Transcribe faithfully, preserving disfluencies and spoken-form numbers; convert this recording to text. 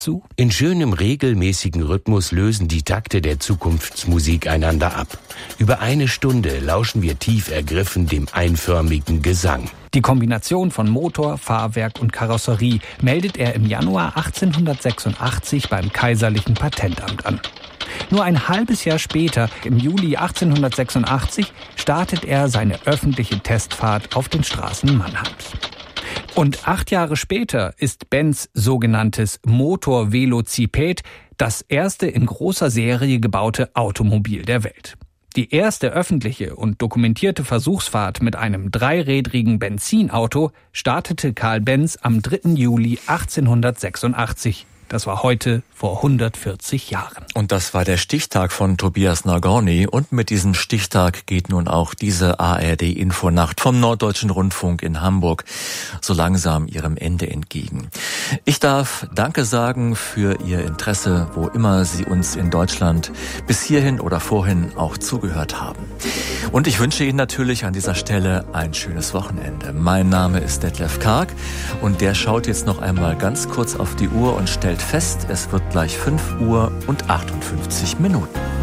zu. In schönem, regelmäßigen Rhythmus lösen die Takte der Zukunftsmusik einander ab. Über eine Stunde lauschen wir tief ergriffen dem einförmigen Gesang. Die Kombination von Motor, Fahrwerk und Karosserie meldet er im Januar achtzehnhundertsechsundachtzig beim Kaiserlichen Patentamt an. Nur ein halbes Jahr später, im Juli achtzehnhundertsechsundachtzig, startet er seine öffentliche Testfahrt auf den Straßen Mannheims. Und acht Jahre später ist Benz sogenanntes Motor-Velociped das erste in großer Serie gebaute Automobil der Welt. Die erste öffentliche und dokumentierte Versuchsfahrt mit einem dreirädrigen Benzinauto startete Karl Benz am dritten Juli achtzehnhundertsechsundachtzig. Das war heute vor hundertvierzig Jahren. Und das war der Stichtag von Tobias Nagorny. Und mit diesem Stichtag geht nun auch diese A R D-Infonacht vom Norddeutschen Rundfunk in Hamburg so langsam ihrem Ende entgegen. Ich darf Danke sagen für Ihr Interesse, wo immer Sie uns in Deutschland bis hierhin oder vorhin auch zugehört haben. Und ich wünsche Ihnen natürlich an dieser Stelle ein schönes Wochenende. Mein Name ist Detlef Karg und der schaut jetzt noch einmal ganz kurz auf die Uhr und stellt fest, es wird gleich fünf Uhr und achtundfünfzig Minuten.